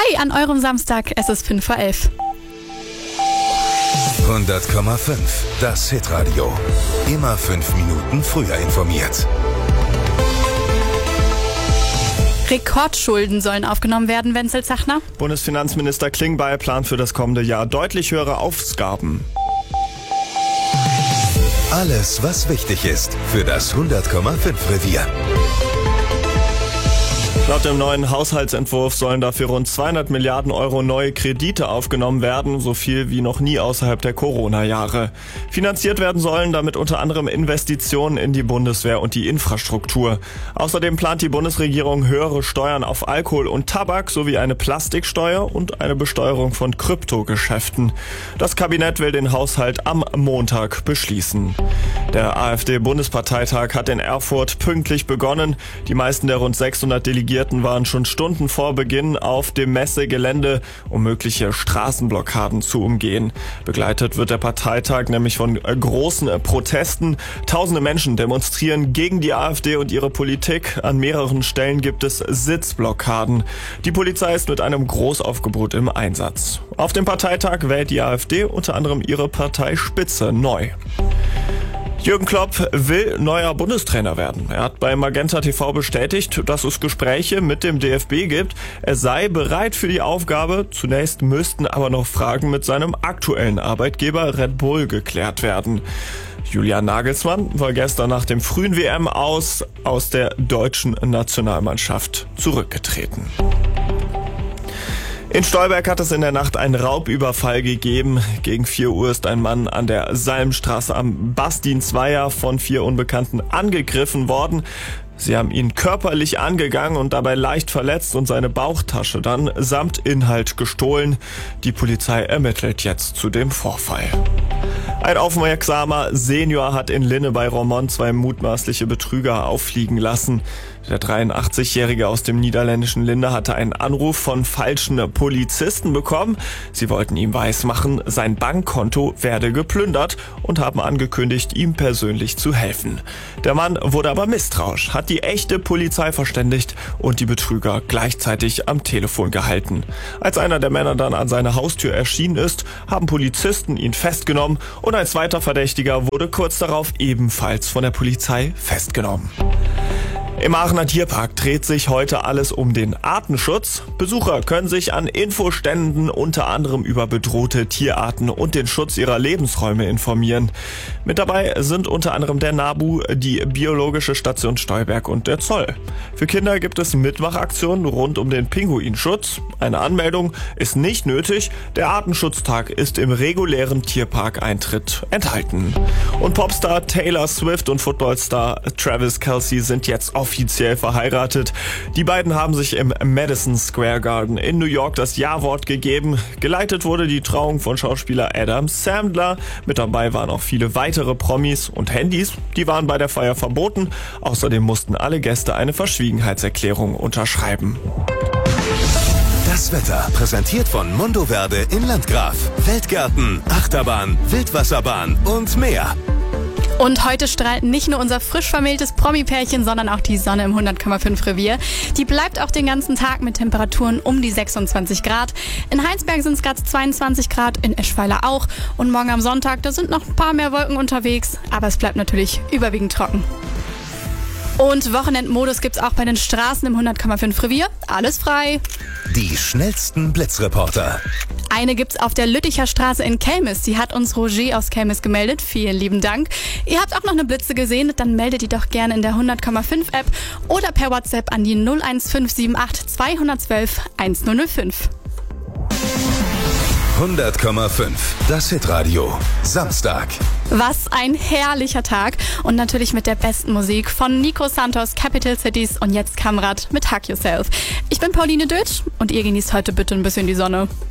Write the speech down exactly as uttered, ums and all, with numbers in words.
Hi an eurem Samstag, es ist fünf vor elf. hundert Komma fünf, das Hitradio. Immer fünf Minuten früher informiert. Rekordschulden sollen aufgenommen werden, Wenzel Zachner. Bundesfinanzminister Klingbeil plant für das kommende Jahr deutlich höhere Ausgaben. Alles, was wichtig ist für das hundert Komma fünf Revier. Laut dem neuen Haushaltsentwurf sollen dafür rund zweihundert Milliarden Euro neue Kredite aufgenommen werden, so viel wie noch nie außerhalb der Corona-Jahre. Finanziert werden sollen damit unter anderem Investitionen in die Bundeswehr und die Infrastruktur. Außerdem plant die Bundesregierung höhere Steuern auf Alkohol und Tabak sowie eine Plastiksteuer und eine Besteuerung von Kryptogeschäften. Das Kabinett will den Haushalt am Montag beschließen. Der AfD-Bundesparteitag hat in Erfurt pünktlich begonnen. Die meisten der rund sechshundert Delegierten waren schon Stunden vor Beginn auf dem Messegelände, um mögliche Straßenblockaden zu umgehen. Begleitet wird der Parteitag nämlich von großen Protesten. Tausende Menschen demonstrieren gegen die AfD und ihre Politik. An mehreren Stellen gibt es Sitzblockaden. Die Polizei ist mit einem Großaufgebot im Einsatz. Auf dem Parteitag wählt die AfD unter anderem ihre Parteispitze neu. Jürgen Klopp will neuer Bundestrainer werden. Er hat bei Magenta T V bestätigt, dass es Gespräche mit dem D F B gibt. Er sei bereit für die Aufgabe. Zunächst müssten aber noch Fragen mit seinem aktuellen Arbeitgeber Red Bull geklärt werden. Julian Nagelsmann war gestern nach dem frühen W M aus aus der deutschen Nationalmannschaft zurückgetreten. In Stolberg hat es in der Nacht einen Raubüberfall gegeben. Gegen vier Uhr ist ein Mann an der Salmstraße am Bastiensweiher von vier Unbekannten angegriffen worden. Sie haben ihn körperlich angegangen und dabei leicht verletzt und seine Bauchtasche dann samt Inhalt gestohlen. Die Polizei ermittelt jetzt zu dem Vorfall. Ein aufmerksamer Senior hat in Linne bei Roermond zwei mutmaßliche Betrüger auffliegen lassen. Der dreiundachtzigjährige aus dem niederländischen Linde hatte einen Anruf von falschen Polizisten bekommen. Sie wollten ihm weismachen, sein Bankkonto werde geplündert und haben angekündigt, ihm persönlich zu helfen. Der Mann wurde aber misstrauisch, hat die echte Polizei verständigt und die Betrüger gleichzeitig am Telefon gehalten. Als einer der Männer dann an seine Haustür erschienen ist, haben Polizisten ihn festgenommen und ein zweiter Verdächtiger wurde kurz darauf ebenfalls von der Polizei festgenommen. Im Aachener Tierpark dreht sich heute alles um den Artenschutz. Besucher können sich an Infoständen unter anderem über bedrohte Tierarten und den Schutz ihrer Lebensräume informieren. Mit dabei sind unter anderem der NABU, die Biologische Station Stolberg und der Zoll. Für Kinder gibt es Mitmachaktionen rund um den Pinguinschutz. Eine Anmeldung ist nicht nötig. Der Artenschutztag ist im regulären Tierpark-Eintritt enthalten. Und Popstar Taylor Swift und Footballstar Travis Kelce sind jetzt auf offiziell verheiratet. Die beiden haben sich im Madison Square Garden in New York das Ja-Wort gegeben. Geleitet wurde die Trauung von Schauspieler Adam Sandler. Mit dabei waren auch viele weitere Promis und Handys. Die waren bei der Feier verboten. Außerdem mussten alle Gäste eine Verschwiegenheitserklärung unterschreiben. Das Wetter präsentiert von Mundo Verde in Landgraf. Feldgärten, Achterbahn, Wildwasserbahn und mehr. Und heute strahlt nicht nur unser frisch vermähltes Promi-Pärchen, sondern auch die Sonne im hundert Komma fünf Revier. Die bleibt auch den ganzen Tag mit Temperaturen um die sechsundzwanzig Grad. In Heinsberg sind es gerade zweiundzwanzig Grad, in Eschweiler auch. Und morgen am Sonntag, da sind noch ein paar mehr Wolken unterwegs. Aber es bleibt natürlich überwiegend trocken. Und Wochenendmodus gibt's auch bei den Straßen im hundert Komma fünf Revier. Alles frei. Die schnellsten Blitzreporter. Eine gibt's auf der Lütticher Straße in Kelmis. Die hat uns Roger aus Kelmis gemeldet. Vielen lieben Dank. Ihr habt auch noch eine Blitze gesehen, dann meldet die doch gerne in der hundert Komma fünf App oder per WhatsApp an die null eins fünf sieben acht zwei eins zwei eins null null fünf. hundert Komma fünf, das Hitradio. Samstag. Was ein herrlicher Tag und natürlich mit der besten Musik von Nico Santos, Capital Cities und jetzt Kamrat mit Hug Yourself. Ich bin Pauline Dötsch und ihr genießt heute bitte ein bisschen die Sonne.